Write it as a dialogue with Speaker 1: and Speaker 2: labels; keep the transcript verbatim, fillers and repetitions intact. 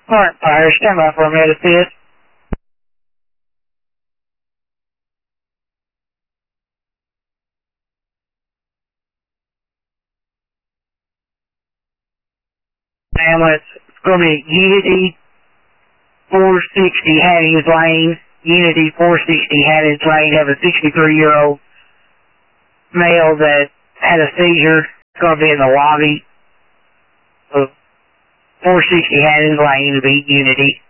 Speaker 1: Alright, fire, stand by for a med assist. Ambulance, it's going to be Unity four sixty Hattings Lane. Unity four sixty Hattings Lane. Have a sixty-three-year-old male that had a seizure. It's going to be in the lobby of four sixty Hattings Lane to be Unity.